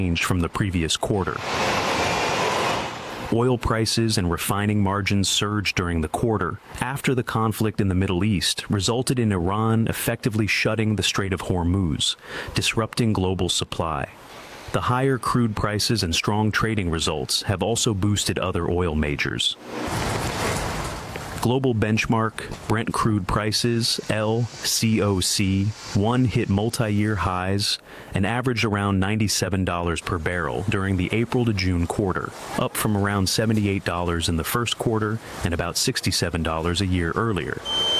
changed from the previous quarter. Oil prices and refining margins surged during the quarter after the conflict in the Middle East resulted in Iran effectively shutting the Strait of Hormuz, disrupting global supply. The higher crude prices and strong trading results have also boosted other oil majors. Global benchmark Brent crude prices, LCOC, hit multi-year highs and averaged around $97 per barrel during the April to June quarter, up from around $78 in the first quarter and about $67 a year earlier.